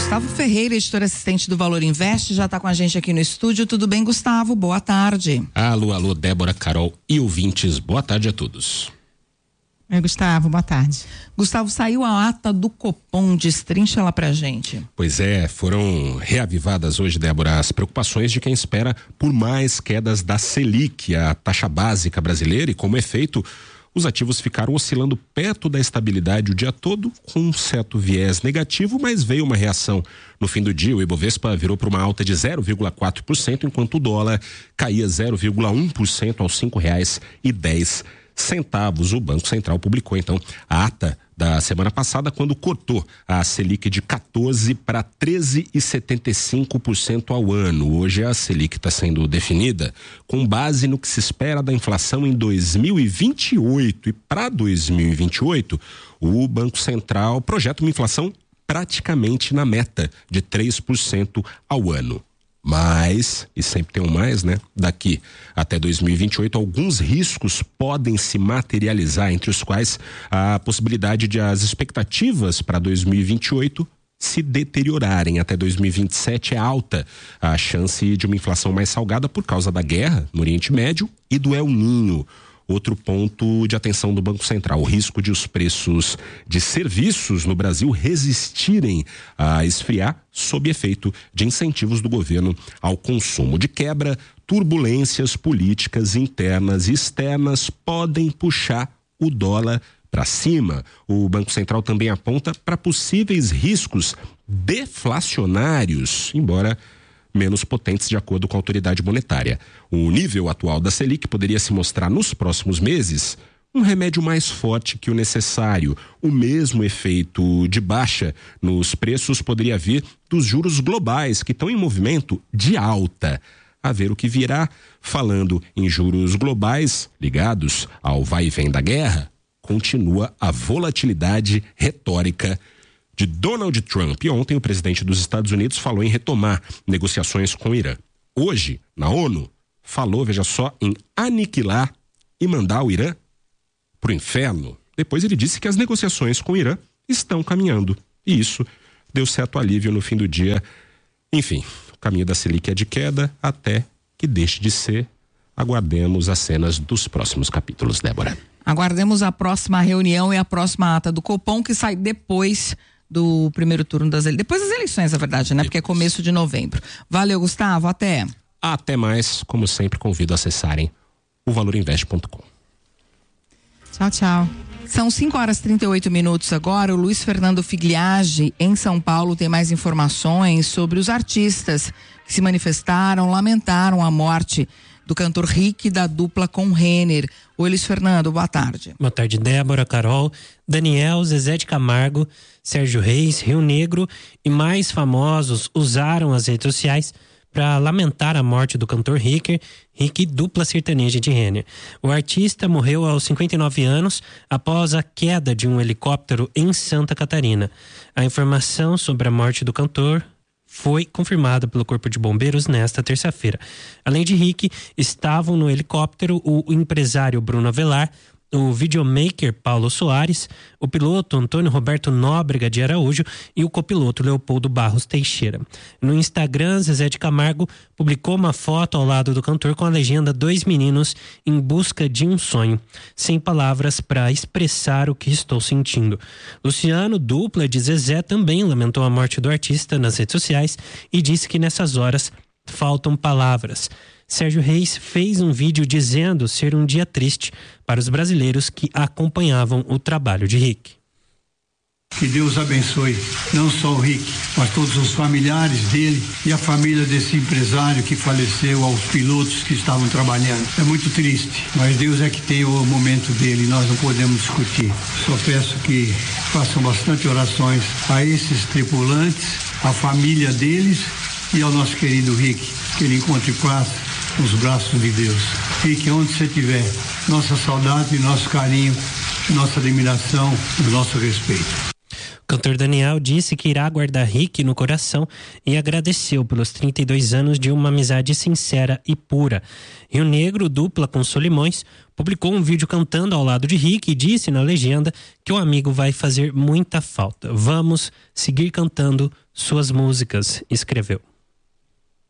Gustavo Ferreira, editor assistente do Valor Invest, já está com a gente aqui no estúdio. Tudo bem, Gustavo? Boa tarde. Alô, Débora, Carol e ouvintes. Boa tarde a todos. Oi, Gustavo, boa tarde. Gustavo, saiu a ata do Copom, destrincha lá pra gente. Pois é, foram reavivadas hoje, Débora, as preocupações de quem espera por mais quedas da Selic, a taxa básica brasileira, e como efeito, os ativos ficaram oscilando perto da estabilidade o dia todo, com um certo viés negativo, mas veio uma reação. No fim do dia, o Ibovespa virou para uma alta de 0,4%, enquanto o dólar caía 0,1% aos R$5,10. O Banco Central publicou então a ata da semana passada, quando cortou a Selic de 14% para 13,75% ao ano. Hoje a Selic está sendo definida com base no que se espera da inflação em 2028. E para 2028, o Banco Central projeta uma inflação praticamente na meta de 3% ao ano. Mas, e sempre tem um mais, né? Daqui até 2028, alguns riscos podem se materializar, entre os quais a possibilidade de as expectativas para 2028 se deteriorarem. Até 2027 é alta a chance de uma inflação mais salgada por causa da guerra no Oriente Médio e do El Niño. Outro ponto de atenção do Banco Central, o risco de os preços de serviços no Brasil resistirem a esfriar sob efeito de incentivos do governo ao consumo. De quebra, turbulências políticas internas e externas podem puxar o dólar para cima. O Banco Central também aponta para possíveis riscos deflacionários, embora menos potentes, de acordo com a autoridade monetária. O nível atual da Selic poderia se mostrar nos próximos meses um remédio mais forte que o necessário. O mesmo efeito de baixa nos preços poderia vir dos juros globais, que estão em movimento de alta. A ver o que virá. Falando em juros globais ligados ao vai e vem da guerra, continua a volatilidade retórica de Donald Trump. E ontem o presidente dos Estados Unidos falou em retomar negociações com o Irã. Hoje, na ONU, falou, veja só, em aniquilar e mandar o Irã pro inferno. Depois ele disse que as negociações com o Irã estão caminhando. E isso deu certo alívio no fim do dia. Enfim, o caminho da Selic é de queda até que deixe de ser. Aguardemos as cenas dos próximos capítulos, Débora. Aguardemos a próxima reunião e a próxima ata do Copom, que sai depois do primeiro turno depois das eleições, na verdade, né? Porque é começo de novembro. Valeu, Gustavo, até mais. Como sempre, convido a acessarem o valorinvest.com. Tchau. São 5h38 agora. O Luiz Fernando Figliage, em São Paulo, tem mais informações sobre os artistas que se manifestaram, lamentaram a morte do cantor Rick, da dupla com Renner. Oi, Luiz Fernando, boa tarde. Boa tarde, Débora, Carol, Daniel, Zezé de Camargo, Sérgio Reis, Rio Negro e mais famosos usaram as redes sociais para lamentar a morte do cantor Rick, dupla sertaneja de Renner. O artista morreu aos 59 anos após a queda de um helicóptero em Santa Catarina. A informação sobre a morte do cantor foi confirmada pelo Corpo de Bombeiros nesta terça-feira. Além de Rick, estavam no helicóptero o empresário Bruno Avelar, o videomaker Paulo Soares, o piloto Antônio Roberto Nóbrega de Araújo e o copiloto Leopoldo Barros Teixeira. No Instagram, Zezé de Camargo publicou uma foto ao lado do cantor com a legenda "Dois meninos em busca de um sonho", sem palavras para expressar o que estou sentindo. Luciano, dupla de Zezé, também lamentou a morte do artista nas redes sociais e disse que nessas horas faltam palavras. Sérgio Reis fez um vídeo dizendo ser um dia triste para os brasileiros que acompanhavam o trabalho de Rick. Que Deus abençoe não só o Rick, mas todos os familiares dele e a família desse empresário que faleceu, aos pilotos que estavam trabalhando. É muito triste, mas Deus é que tem o momento dele, nós não podemos discutir. Só peço que façam bastante orações a esses tripulantes, a família deles e ao nosso querido Rick, que ele encontre paz nos braços de Deus. Rick, onde você estiver, nossa saudade, nosso carinho, nossa admiração e nosso respeito. O cantor Daniel disse que irá guardar Rick no coração e agradeceu pelos 32 anos de uma amizade sincera e pura. Rio Negro, dupla com Solimões, publicou um vídeo cantando ao lado de Rick e disse na legenda que o amigo vai fazer muita falta. Vamos seguir cantando suas músicas, escreveu.